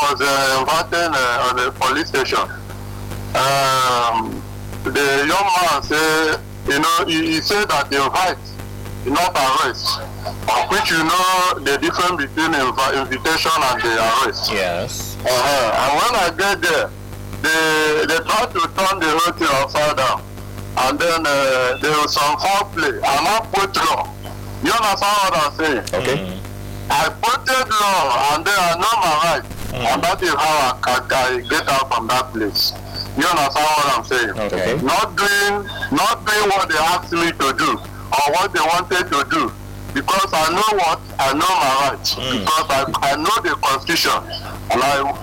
was invited on the police station. The young man said, he said that the invite, not arrest, which the difference between invitation and the arrest. Yes. And when I get there, they tried to turn the whole thing upside down. And then there was some foreplay. And I put law. You understand what I'm saying? Okay. I put law, and then I know my right. And that is how I get out from that place. You understand what I'm saying? Okay. Not doing what they asked me to do or what they wanted to do, because I know my rights, because I know the constitution, and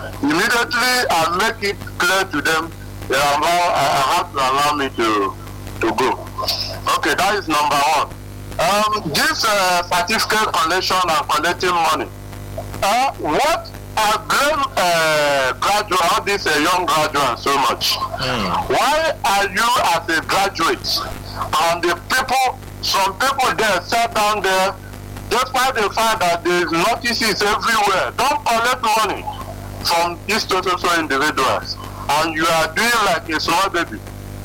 I make it clear to them that I have to allow me to go. Okay, that is number one. This certificate collection and collecting money. What I blame graduate, all these young graduates so much. Why are you as a graduate and the people, some people there sat down there, despite the fact that there is notices everywhere, don't collect money from these social individuals, and you are doing like a small baby.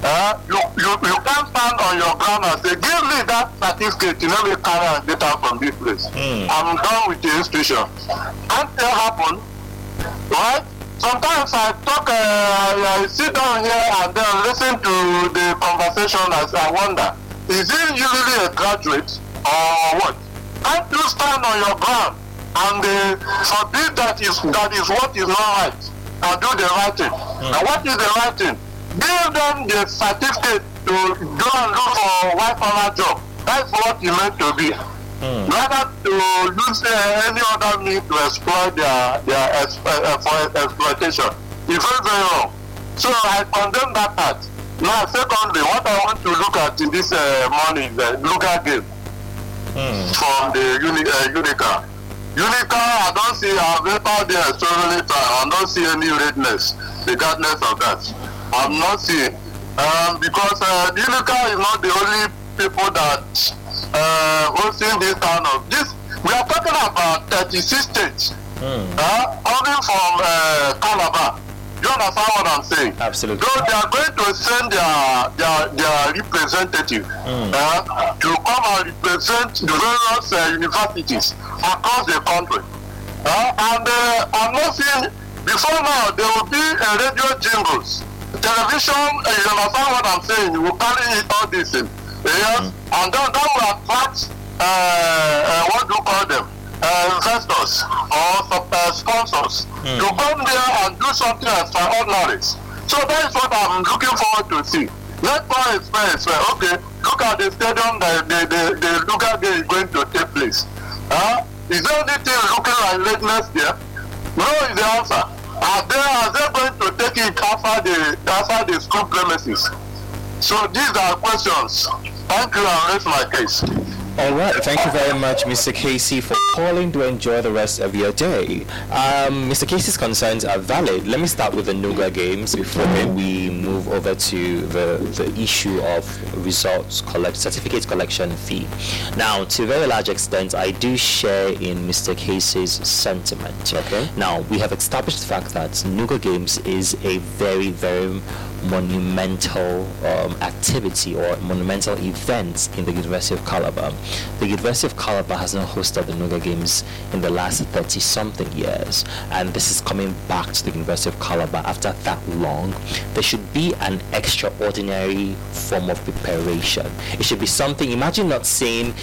You can't stand on your ground and say, give me that certificate, we carry and get out from this place. I'm done with the institution. Can't that happen? Right? Sometimes I talk, I sit down here and then listen to the conversation as I wonder, is he really a graduate or what? Can't you stand on your ground and forbid that is what is not right and do the right thing? And what is the right thing? Give them the certificate to go and look for white-collar job. That's what it meant to be. Rather to use any other means to exploit their exploitation. It's very, very wrong. So I condemn that part. Now, secondly, what I want to look at in this morning is the local game from the Unica. Unica, I don't see our paper there so really time. I don't see any redness, regardless of that. I'm not seeing. Because Unica is not the only people that hosting this kind of this. We are talking about 36 states. Coming from Calabar. You understand what I'm saying? Absolutely. So they are going to send their representative to come and represent the various universities across the country. And I'm not saying before now there will be radio jingles, television. You understand what I'm saying? You will carry all this in. Yes, and then that will attract what do you call them? Investors or sponsors to come there and do something extraordinary. So that is what I'm looking forward to see. Let's not expect. Okay, look at the stadium that the local game is going to take place. Is there anything looking like lateness there? No is the answer. Are they going to take it after the school premises? So these are questions. Thank you, and rest my case. All right, thank you very much, Mr. Casey, for calling. To enjoy the rest of your day. Mr. Casey's concerns are valid. Let me start with the Nuga games before we move over to the issue of results certificate collection fee. Now, to a very large extent, I do share in Mr. Casey's sentiment. Okay. Now, we have established the fact that Nuga games is a very, very monumental activity or monumental event in the University of Calabar. The University of Calabar has not hosted the Nuga Games in the last 30-something years, and this is coming back to the University of Calabar after that long. There should be an extraordinary form of preparation. It should be something. Imagine not eating.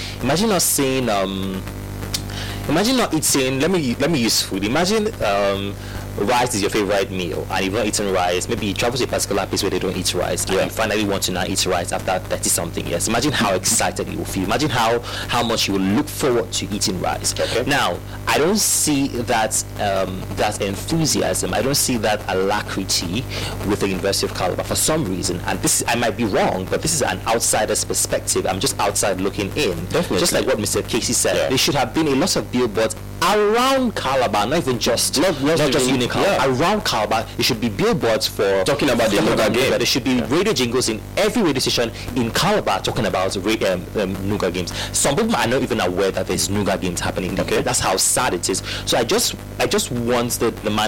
Let me use food. Imagine rice is your favorite meal and you've not eaten rice. Maybe you travel to a particular place where they don't eat rice and you finally want to now eat rice after 30-something years. Imagine how excited you will feel. Imagine how much you will look forward to eating rice. Okay. Now, I don't see that enthusiasm. I don't see that alacrity with the University of Calabar for some reason. And this, I might be wrong, but this is an outsider's perspective. I'm just outside looking in. Definitely. Just like what Mr. Casey said, there should have been a lot of billboards around Calabar, not even just not just Unica. Around Calabar, it should be billboards for talking about the Nuga game. There should be radio jingles in every radio station in Calabar talking about Nuga games. Some people are not even aware that there's Nuga games happening. Okay, that's how sad it is. So I just want the man